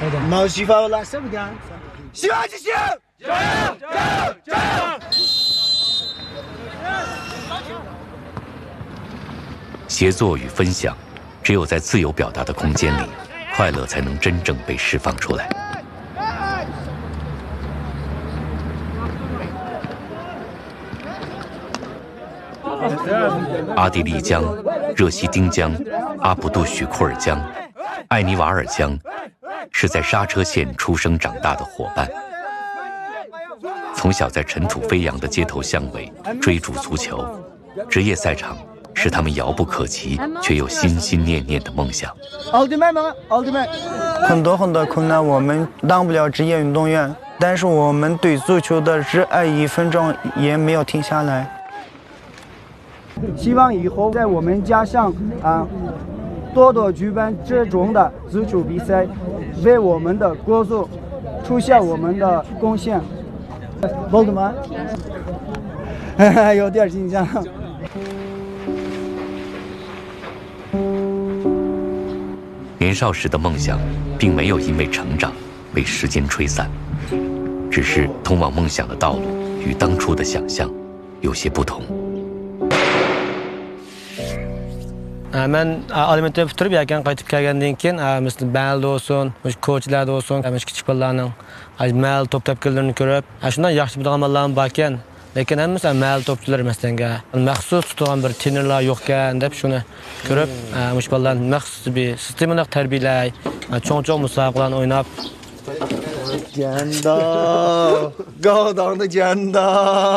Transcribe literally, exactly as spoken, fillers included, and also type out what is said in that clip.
毛西法拉什么的？希望之星，加油加油加油！ 协作与分享，只有在自由表达的空间里，快乐才能真正被释放出来。阿地利江、热西丁江、阿卜杜许库尔江、艾尼瓦尔江，是在刹车线出生长大的伙伴。从小在尘土飞扬的街头巷尾追逐足球，职业赛场是他们遥不可及却又心心念念的梦想。 奥特曼吗？奥特曼。 很多很多困难，我们当不了职业运动员，但是我们对足球的热爱一分钟也没有停下来。 希望以后在我们家乡啊，多多举办这种的足球比赛，为我们的国足出现我们的贡献。奥特曼，有点紧张。 年少时的梦想，并没有因为成长被时间吹散，只是通往梦想的道路与当初的想象有些不同。 Ben alimenti bitirib yakan qaytib kelgandan keyin misli balda olsun, ko'chlarda olsun, kichik bolalarning mal to'p tepkilarini ko'rib, shundan yaxshi biladigan bolalar bor ekan. Lekin hammasi mal to'pchilar emasdanga. Maxsus tutilgan bir trenerlar yo'q ekan deb shuni ko'rib, mush bolalarni maxsus bir sistemaga tarbiyalay, cho'ng-cho'ng musobaqalarni o'ynab. Ganda, 高档的 ganda